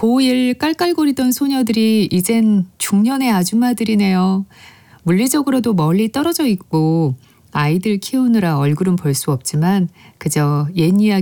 고1 깔깔거리던 소녀들이 이젠 중년의 아줌마들이네요. 물리적으로도 멀리 떨어져 있고 아이들 키우느라 얼굴은 볼 수 없지만 그저 옛 이야기